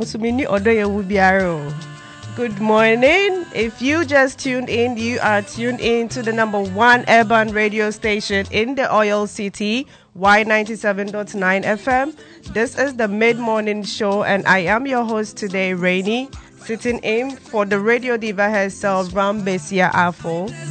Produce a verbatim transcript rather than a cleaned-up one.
Musumini odoye wubiaro. Good morning. If you just tuned in, you are tuned in to the number one urban radio station in the Oil City, Y ninety-seven point nine F M. This is the mid-morning show, and I am your host today, Rainy, sitting in for the radio diva herself, Rambesia Afo.